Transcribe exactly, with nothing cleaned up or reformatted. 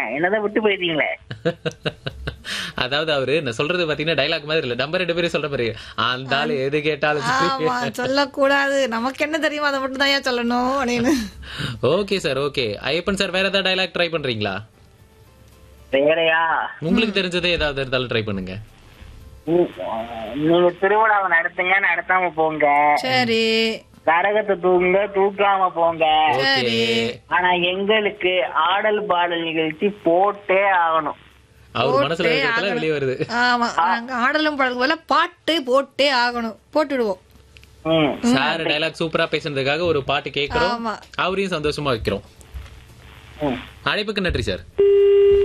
என்னதான் விட்டு போயிட்டீங்களே. அதாவது அவரு நான் சொல்றது பாத்தீங்கன்னா டைலாக் மாதிரி இல்ல, நம்ம ரெண்டு பேரும் சொல்ற மாதிரி அந்த ஆளு எது கேட்டாலும் ஆமா சொல்லக்கூடாது, நமக்கு என்ன தெரியுமோ அதை மட்டும் தான் ஏன் சொல்லணும் அப்படின்னு. Okay sir, okay. Ayyappan sir, வேற ஏதாவது டைலாக் ட்ரை பண்றீங்களா? வேறையா? உங்களுக்கு தெரிஞ்சதே ஏதாவது இருந்தாலும் ட்ரை பண்ணுங்க. நீங்க திருவிழாவை நடத்துங்க, நடத்தாம போங்க. சரி கரகத்தை தூங்க, தூக்காம போங்க. ஓகே. ஆனா எங்களுக்கு ஆடல் பாடல் நிகழ்ச்சி போட்டே ஆகணும். அவர் மனசுல இருக்கிறதுல வெளியே வருது. ஆமா, நாங்க ஆடலும் பாடலும் போல பாட்டு போட்டே ஆகணும், போட்டுடுவோம். ம். சார் டைலாக் சூப்பரா பேசுனதுக்காக ஒரு பாட்டு கேக்குறோம், ஆமா. அவரையும் சந்தோஷமா வைக்கிறோம். ம். அழைப்புக்கு நன்றி சார்.